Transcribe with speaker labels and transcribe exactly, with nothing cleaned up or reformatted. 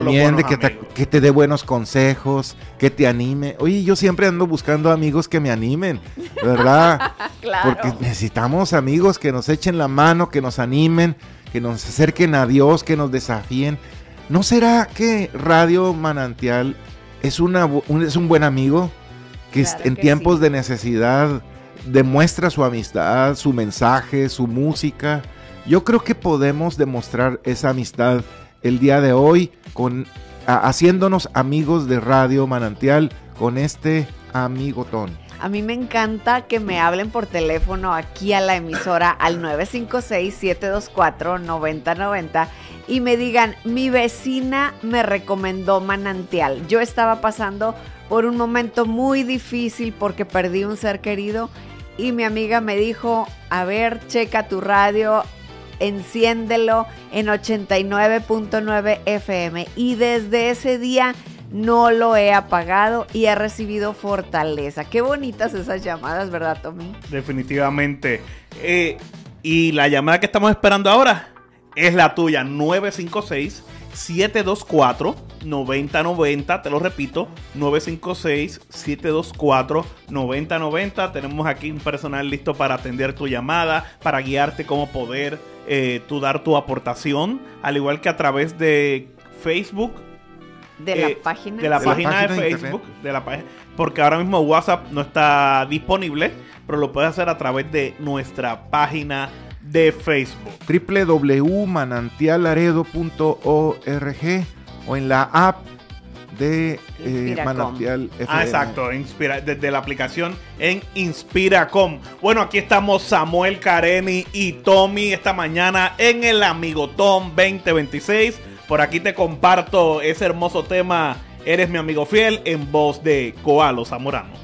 Speaker 1: Recomiende, que te, que te dé buenos consejos, que te anime. Oye, yo siempre ando buscando amigos que me animen, ¿verdad?
Speaker 2: Claro.
Speaker 1: Porque necesitamos amigos que nos echen la mano, que nos animen, que nos acerquen a Dios, que nos desafíen. ¿No será que Radio Manantial es, una, un, es un buen amigo que
Speaker 2: Claro
Speaker 1: en
Speaker 2: que
Speaker 1: tiempos
Speaker 2: sí.
Speaker 1: de necesidad demuestra su amistad, su mensaje, su música? Yo creo que podemos demostrar esa amistad el día de hoy con a, haciéndonos amigos de Radio Manantial con este amigotón.
Speaker 2: A mí me encanta que me hablen por teléfono aquí a la emisora al nueve cinco seis, siete dos cuatro, nueve cero nueve cero y me digan, mi vecina me recomendó Manantial. Yo estaba pasando por un momento muy difícil porque perdí un ser querido y mi amiga me dijo, a ver, checa tu radio, enciéndelo en ochenta y nueve punto nueve F M, y desde ese día no lo he apagado y he recibido fortaleza. Qué bonitas esas llamadas, ¿verdad, Tommy?
Speaker 3: Definitivamente. Eh, y la llamada que estamos esperando ahora es la tuya, nueve cinco seis, siete dos cuatro, nueve cero nueve cero. Te lo repito, nueve cinco seis, siete dos cuatro, nueve cero nueve cero. Tenemos aquí un personal listo para atender tu llamada, para guiarte cómo poder eh, tú dar tu aportación, al igual que a través de Facebook.
Speaker 2: De la
Speaker 3: eh,
Speaker 2: página.
Speaker 3: De la
Speaker 1: de
Speaker 3: página
Speaker 1: la
Speaker 3: de,
Speaker 1: página de
Speaker 3: Facebook.
Speaker 1: internet.
Speaker 3: De la página, porque ahora mismo WhatsApp no está disponible, pero lo puedes hacer a través de nuestra página de Facebook.
Speaker 1: doble u doble u doble u punto manantial laredo punto org o en la app de eh,
Speaker 2: Inspiracom.
Speaker 1: Manantial F M.
Speaker 3: Ah, exacto, Inspira, desde la aplicación en Inspiracom. Bueno, aquí estamos Samuel, Kareni y Tommy esta mañana en el Amigotón veinte veintiséis. Por aquí te comparto ese hermoso tema, Eres mi amigo fiel, en voz de Koalo Zamorano.